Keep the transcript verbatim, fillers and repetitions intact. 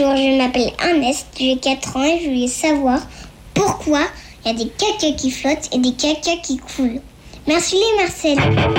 Bonjour, je m'appelle Ernest, j'ai quatre ans et je voulais savoir pourquoi il y a des cacas qui flottent et des cacas qui coulent. Merci les Marcel.